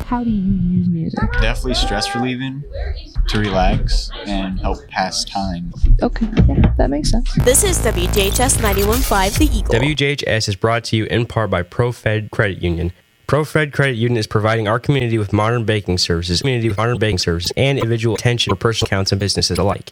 How do you use music? Definitely stress relieving, to relax and help pass time. Okay, yeah, that makes sense. This is WJHS 91.5 The Eagle. WJHS is brought to you in part by ProFed Credit Union. ProFed Credit Union is providing our community with modern banking services and individual attention for personal accounts and businesses alike.